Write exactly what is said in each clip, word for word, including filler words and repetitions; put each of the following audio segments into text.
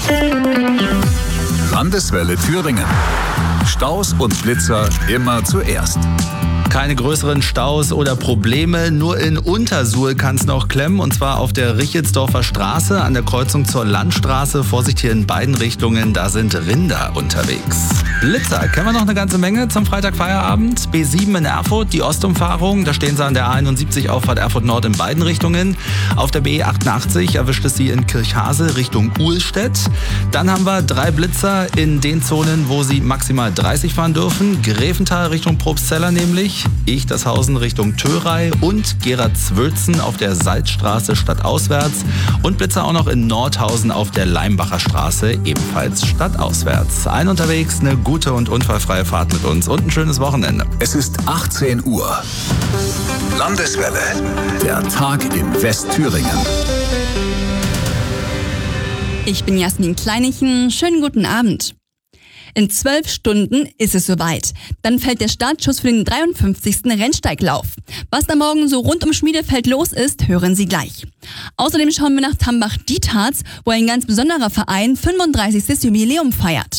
Landeswelle Thüringen. Staus und Blitzer immer zuerst. Keine größeren Staus oder Probleme, nur in Untersuhl kann es noch klemmen, und zwar auf der Richelsdorfer Straße an der Kreuzung zur Landstraße. Vorsicht hier in beiden Richtungen, da sind Rinder unterwegs. Blitzer kennen wir noch eine ganze Menge zum Freitagfeierabend. B sieben in Erfurt, die Ostumfahrung, da stehen sie an der A einundsiebzig Auffahrt Erfurt Nord in beiden Richtungen. Auf der B achtundachtzig erwischt es sie in Kirchhase Richtung Uhlstedt. Dann haben wir drei Blitzer in den Zonen, wo sie maximal dreißig fahren dürfen. Greventhal Richtung Probstzeller nämlich. Ichtershausen Richtung Thörei und Gerardswölzen auf der Salzstraße stadtauswärts und Blitzer auch noch in Nordhausen auf der Leimbacher Straße, ebenfalls stadtauswärts. Allen unterwegs eine gute und unfallfreie Fahrt mit uns und ein schönes Wochenende. Es ist achtzehn Uhr. Landeswelle. Der Tag in Westthüringen. Ich bin Jasmin Kleinichen. Schönen guten Abend. In zwölf Stunden ist es soweit. Dann fällt der Startschuss für den dreiundfünfzigsten Rennsteiglauf. Was da morgen so rund um Schmiedefeld los ist, hören Sie gleich. Außerdem schauen wir nach Tambach-Dietharz, wo ein ganz besonderer Verein fünfunddreißigstes Jubiläum feiert.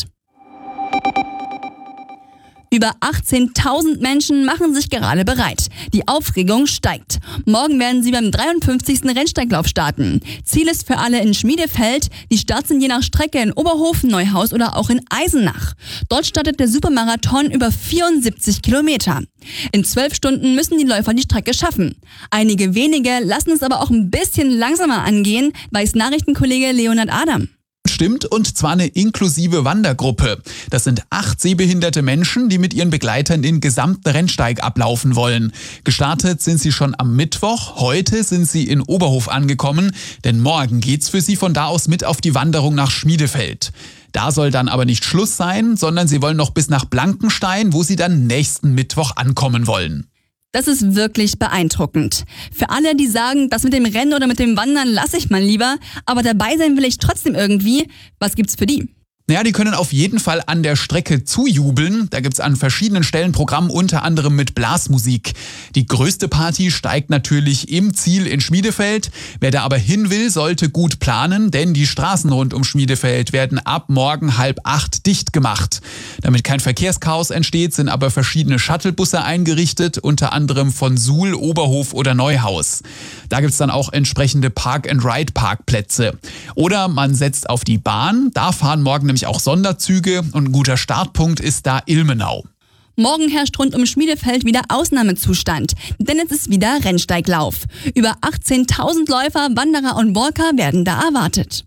Über achtzehntausend Menschen machen sich gerade bereit. Die Aufregung steigt. Morgen werden sie beim dreiundfünfzigsten Rennsteiglauf starten. Ziel ist für alle in Schmiedefeld. Die Starts sind je nach Strecke in Oberhofen, Neuhaus oder auch in Eisenach. Dort startet der Supermarathon über vierundsiebzig Kilometer. In zwölf Stunden müssen die Läufer die Strecke schaffen. Einige wenige lassen es aber auch ein bisschen langsamer angehen, weiß Nachrichtenkollege Leonhard Adam. Stimmt, und zwar eine inklusive Wandergruppe. Das sind acht sehbehinderte Menschen, die mit ihren Begleitern den gesamten Rennsteig ablaufen wollen. Gestartet sind sie schon am Mittwoch. Heute sind sie in Oberhof angekommen, denn morgen geht's für sie von da aus mit auf die Wanderung nach Schmiedefeld. Da soll dann aber nicht Schluss sein, sondern sie wollen noch bis nach Blankenstein, wo sie dann nächsten Mittwoch ankommen wollen. Das ist wirklich beeindruckend. Für alle, die sagen, das mit dem Rennen oder mit dem Wandern lasse ich mal lieber, aber dabei sein will ich trotzdem irgendwie, was gibt's für die? Naja, die können auf jeden Fall an der Strecke zujubeln. Da gibt's an verschiedenen Stellen Programm, unter anderem mit Blasmusik. Die größte Party steigt natürlich im Ziel in Schmiedefeld. Wer da aber hin will, sollte gut planen, denn die Straßen rund um Schmiedefeld werden ab morgen halb acht dicht gemacht. Damit kein Verkehrschaos entsteht, sind aber verschiedene Shuttlebusse eingerichtet, unter anderem von Suhl, Oberhof oder Neuhaus. Da gibt's dann auch entsprechende Park-and-Ride-Parkplätze. Oder man setzt auf die Bahn. Da fahren morgen nämlich auch Sonderzüge, und ein guter Startpunkt ist da Ilmenau. Morgen herrscht rund um Schmiedefeld wieder Ausnahmezustand, denn es ist wieder Rennsteiglauf. Über achtzehntausend Läufer, Wanderer und Walker werden da erwartet.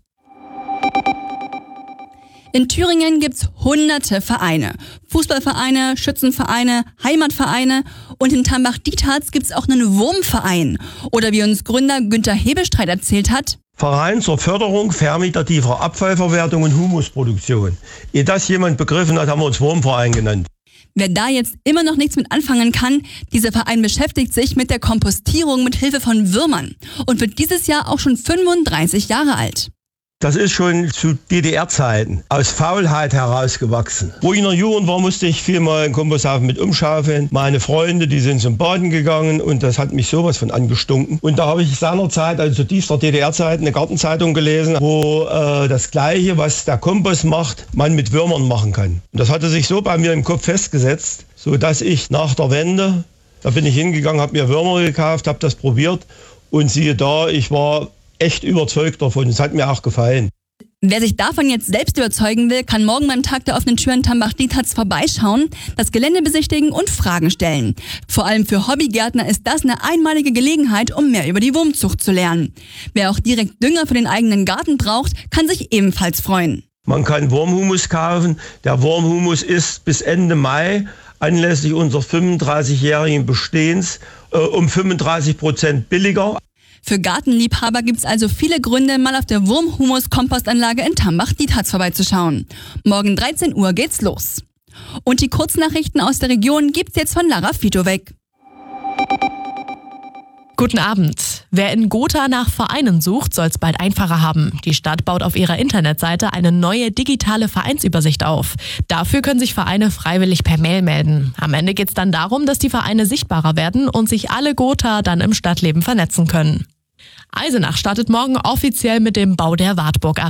In Thüringen gibt's hunderte Vereine. Fußballvereine, Schützenvereine, Heimatvereine, und in Tambach-Dietharz gibt's auch einen Wurmverein. Oder wie uns Gründer Günther Hebestreit erzählt hat: Verein zur Förderung fermentativer Abfallverwertung und Humusproduktion. Ehe das jemand begriffen hat, haben wir uns Wurmverein genannt. Wer da jetzt immer noch nichts mit anfangen kann, dieser Verein beschäftigt sich mit der Kompostierung mit Hilfe von Würmern und wird dieses Jahr auch schon fünfunddreißig Jahre alt. Das ist schon zu D D R-Zeiten aus Faulheit herausgewachsen. Wo ich in der Jugend war, musste ich viel mal einen Komposthafen mit umschaufeln. Meine Freunde, die sind zum Baden gegangen, und das hat mich sowas von angestunken. Und da habe ich seinerzeit, also zu tiefster D D R-Zeit, eine Gartenzeitung gelesen, wo äh, das Gleiche, was der Kompost macht, man mit Würmern machen kann. Und das hatte sich so bei mir im Kopf festgesetzt, sodass ich nach der Wende, da bin ich hingegangen, habe mir Würmer gekauft, habe das probiert, und siehe da, ich war echt überzeugt davon. Es hat mir auch gefallen. Wer sich davon jetzt selbst überzeugen will, kann morgen beim Tag der offenen Tür in Tambach-Dietharz vorbeischauen, das Gelände besichtigen und Fragen stellen. Vor allem für Hobbygärtner ist das eine einmalige Gelegenheit, um mehr über die Wurmzucht zu lernen. Wer auch direkt Dünger für den eigenen Garten braucht, kann sich ebenfalls freuen. Man kann Wurmhumus kaufen. Der Wurmhumus ist bis Ende Mai anlässlich unseres fünfunddreißigjährigen Bestehens äh, um fünfunddreißig Prozent billiger. Für Gartenliebhaber gibt's also viele Gründe, mal auf der Wurmhumus-Kompostanlage in Tambach-Dietharz vorbeizuschauen. Morgen dreizehn Uhr geht's los. Und die Kurznachrichten aus der Region gibt's jetzt von Lara Fitowek. Guten Abend. Wer in Gotha nach Vereinen sucht, soll es bald einfacher haben. Die Stadt baut auf ihrer Internetseite eine neue digitale Vereinsübersicht auf. Dafür können sich Vereine freiwillig per Mail melden. Am Ende geht es dann darum, dass die Vereine sichtbarer werden und sich alle Gotha dann im Stadtleben vernetzen können. Eisenach startet morgen offiziell mit dem Bau der Wartburg